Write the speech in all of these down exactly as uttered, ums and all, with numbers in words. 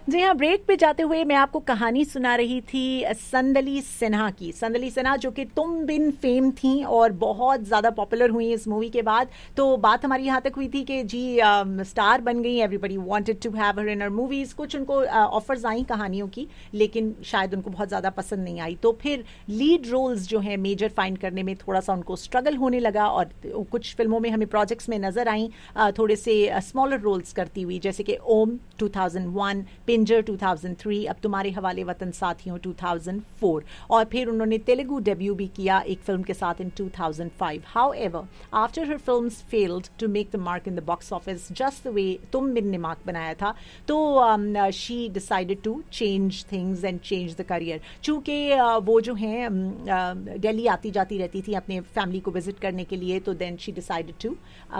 जी हाँ, ब्रेक पे जाते हुए मैं आपको कहानी सुना रही थी संदली सिन्हा की। संदली सिन्हा जो कि तुम बिन फेम थी और बहुत ज़्यादा पॉपुलर हुई इस मूवी के बाद। तो बात हमारी यहाँ तक हुई थी कि जी स्टार बन गई, everybody wanted to have her in her movies. कुछ उनको ऑफर्स आई कहानियों की, लेकिन शायद उनको बहुत ज़्यादा पसंद नहीं आई। तो फिर लीड रोल्स जो हैं मेजर फाइंड करने में थोड़ा सा उनको स्ट्रगल होने लगा, और कुछ फिल्मों में हमें प्रोजेक्ट्स में नज़र आई थोड़े से स्मॉलर रोल्स करती हुई, जैसे कि ओम टू थाउजेंड वन, पिंजर टू थाउजेंड थ्री, अब तुम्हारे हवाले वतन साथियों टू थाउजेंड फोर, और फिर उन्होंने तेलुगु डेब्यू भी किया एक फिल्म के साथ इन two thousand five. However, after her films failed to make the mark in the box office just the way तुम बिन ने मार्क बनाया था, तो she decided to change things and change the career. चूंकि uh, वो जो हैं दिल्ली uh, आती जाती रहती थी अपने फैमिली को विजिट करने के लिए, तो then she decided to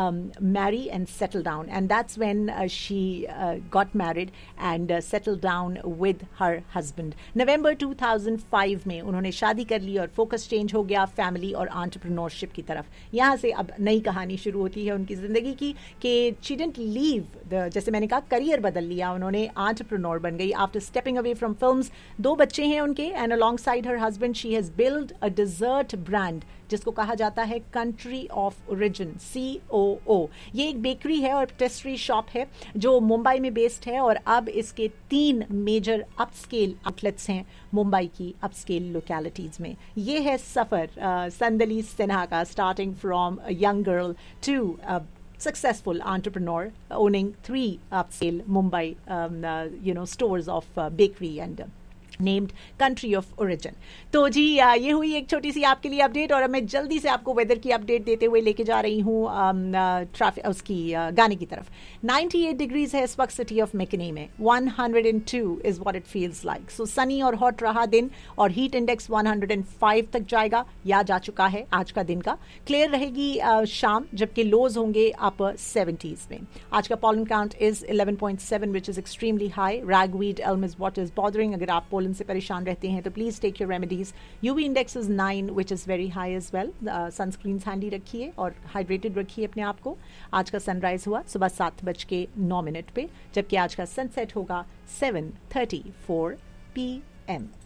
marry and settle down, and that's when she got married and settle down with her husband. November two thousand five में उन्होंने शादी कर ली और फोकस चेंज हो गया फैमिली और एंटरप्रेन्योरशिप की तरफ। यहाँ से अब नई कहानी शुरू होती है उनकी ज़िंदगी की कि शी डिडंट लीव द, जैसे मैंने कहा, करियर बदल लिया उन्होंने, एंटरप्रेन्योर बन गई after stepping away from films. दो बच्चे हैं उनके, and along side her husband she has build a dessert brand जिसको कहा जाता है कंट्री ऑफ ओरिजिन, सी ओ ओ। ये एक बेकरी है और पेस्ट्री शॉप है जो मुंबई में बेस्ड है, और अब इसके तीन मेजर अपस्केल आउटलेट्स हैं मुंबई की अपस्केल लोकेलिटीज में। ये है सफ़र संदली सिन्हा का, starting from a young girl to successful entrepreneur owning three upscale Mumbai um, uh, you know stores of uh, bakery and uh, named country of origin. तो जी ये हुई एक छोटी सी आपके लिए अपडेट, और अब मैं जल्दी से आपको वेदर की अपडेट देते हुए लेके जा रही हूँ ट्रैफिक उसकी uh, गाने की तरफ। अट्ठानवे डिग्रीज है इस वक्त सिटी ऑफ मैकनी में, one hundred two is what it feels like. सो सनी और हॉट रहा दिन, और heat index one hundred five तक जाएगा या जा चुका है आज का दिन का। क्लियर रहेगी uh, शाम, जबकि लोज होंगे अपर सेवेंटीज में। आज का pollen count is eleven point seven which is extremely high. रैगवीड Elm is what is bothering. अगर आप से परेशान रहते हैं तो please take your remedies. UV index is nine which is very high as well. Sunscreen handy रखिए और hydrated रखिए अपने आप को। आज का सनराइज हुआ सुबह सात बज के नौ मिनट पे, जबकि आज का सनसेट होगा seven thirty four P M.